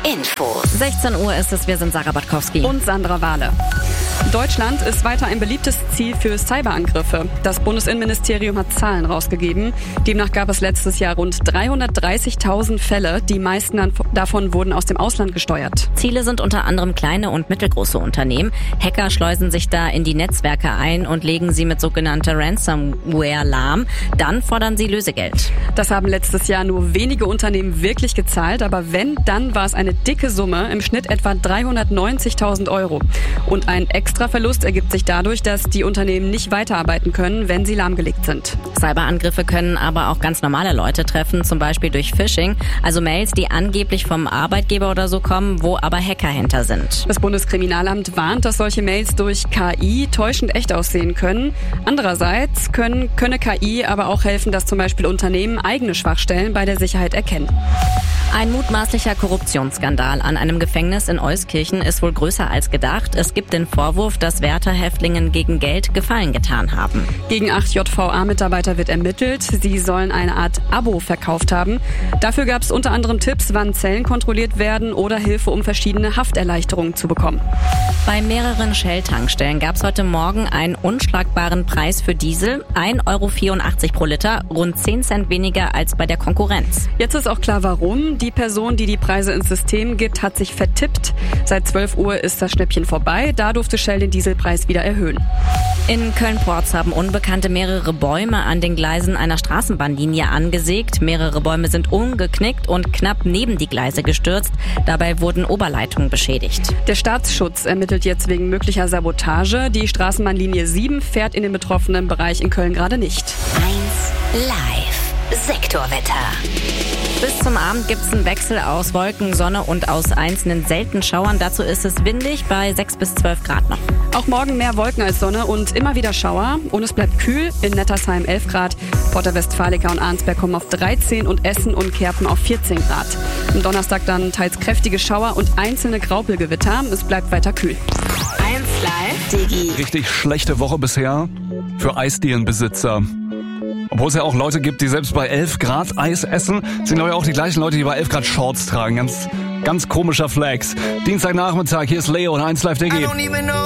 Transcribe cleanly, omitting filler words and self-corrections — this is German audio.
Info. 16 Uhr ist es, wir sind Sarah Batkowski und Sandra Wahle. Deutschland ist weiter ein beliebtes Ziel für Cyberangriffe. Das Bundesinnenministerium hat Zahlen rausgegeben. Demnach gab es letztes Jahr rund 330.000 Fälle. Die meisten davon wurden aus dem Ausland gesteuert. Ziele sind unter anderem kleine und mittelgroße Unternehmen. Hacker schleusen sich da in die Netzwerke ein und legen sie mit sogenannter Ransomware lahm. Dann fordern sie Lösegeld. Das haben letztes Jahr nur wenige Unternehmen wirklich gezahlt. Aber wenn, dann war es eine dicke Summe, im Schnitt etwa 390.000 Euro. Und ein Extraverlust ergibt sich dadurch, dass die Unternehmen nicht weiterarbeiten können, wenn sie lahmgelegt sind. Cyberangriffe können aber auch ganz normale Leute treffen, zum Beispiel durch Phishing, also Mails, die angeblich vom Arbeitgeber oder so kommen, wo aber Hacker hinter sind. Das Bundeskriminalamt warnt, dass solche Mails durch KI täuschend echt aussehen können. Andererseits könne KI aber auch helfen, dass zum Beispiel Unternehmen eigene Schwachstellen bei der Sicherheit erkennen. Ein mutmaßlicher Korruptionsskandal an einem Gefängnis in Euskirchen ist wohl größer als gedacht. Es gibt den Vorwurf, dass Wärterhäftlingen gegen Geld Gefallen getan haben. Gegen 8 JVA-Mitarbeiter wird ermittelt. Sie sollen eine Art Abo verkauft haben. Dafür gab es unter anderem Tipps, wann Zellen kontrolliert werden oder Hilfe, um verschiedene Hafterleichterungen zu bekommen. Bei mehreren Shell-Tankstellen gab es heute Morgen einen unschlagbaren Preis für Diesel. 1,84 € pro Liter, rund 10 Cent weniger als bei der Konkurrenz. Jetzt ist auch klar, warum. Die Person, die Preise ins System gibt, hat sich vertippt. Seit 12 Uhr ist das Schnäppchen vorbei. Da durfte Shell den Dieselpreis wieder erhöhen. In Köln-Porz haben Unbekannte mehrere Bäume an den Gleisen einer Straßenbahnlinie angesägt. Mehrere Bäume sind umgeknickt und knapp neben die Gleise gestürzt. Dabei wurden Oberleitungen beschädigt. Der Staatsschutz ermittelt jetzt wegen möglicher Sabotage. Die Straßenbahnlinie 7 fährt in den betroffenen Bereich in Köln gerade nicht. 1 Live. Sektorwetter. Bis zum Abend gibt es einen Wechsel aus Wolken, Sonne und aus einzelnen seltenen Schauern. Dazu ist es windig bei 6 bis 12 Grad noch. Auch morgen mehr Wolken als Sonne und immer wieder Schauer. Und es bleibt kühl. In Nettersheim 11 Grad. Porta Westfalica und Arnsberg kommen auf 13 und Essen und Kerpen auf 14 Grad. Am Donnerstag dann teils kräftige Schauer und einzelne Graupelgewitter. Es bleibt weiter kühl. 1 Live. Digi. Richtig schlechte Woche bisher für Eisdielenbesitzer. Obwohl es ja auch Leute gibt, die selbst bei 11 Grad Eis essen, sind aber auch die gleichen Leute, die bei 11 Grad Shorts tragen. Ganz komischer Flex. Dienstagnachmittag, hier ist Leo und 1 Live Digi.